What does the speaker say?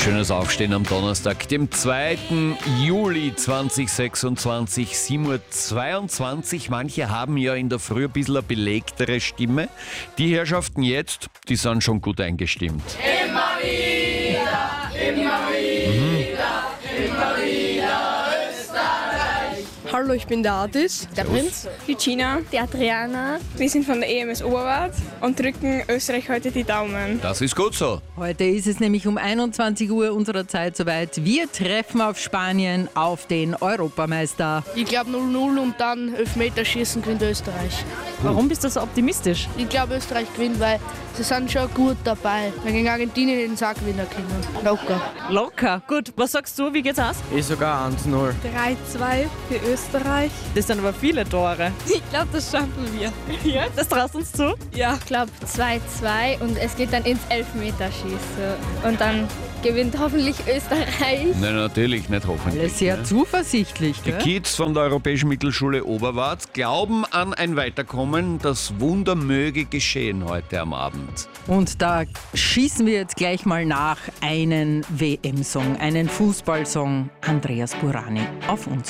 Schönes Aufstehen am Donnerstag, dem 2. Juli 2026, 7:22 Uhr. Manche haben ja in der Früh ein bisschen eine belegtere Stimme. Die Herrschaften jetzt, die sind schon gut eingestimmt. Immer wieder, immer wieder, immer wieder Österreich. Hallo, ich bin der Artis. Der Prinz, die Gina, die Adriana. wir sind von der EMS Oberwart und drücken Österreich heute die Daumen. Das ist gut so. Heute ist es nämlich um 21 Uhr unserer Zeit soweit. Wir treffen auf Spanien, auf den Europameister. Ich glaube 0-0 und dann Elfmeterschießen gewinnt Österreich. Warum bist du so optimistisch? Ich glaube, Österreich gewinnt, weil sie sind schon gut dabei. Wenn gegen Argentinien den Sack gewinnen können. Locker. Locker. Gut, was sagst du, wie geht's aus? Ich sogar 1-0. 3-2 für Österreich. Das sind aber viele Tore. Ich glaube, das schaffen wir. Ja, das traust uns zu? Ja. Ich glaube 2-2 und es geht dann ins Elfmeterschießen. Und dann gewinnt hoffentlich Österreich. Nein, natürlich nicht hoffentlich. Alles sehr zuversichtlich, Die gell? Kids von der Europäischen Mittelschule Oberwart glauben an ein Weiterkommen. Das Wunder möge geschehen heute am Abend. Und da schießen wir jetzt gleich mal nach einen WM-Song, einen Fußballsong. Andreas Burani auf uns.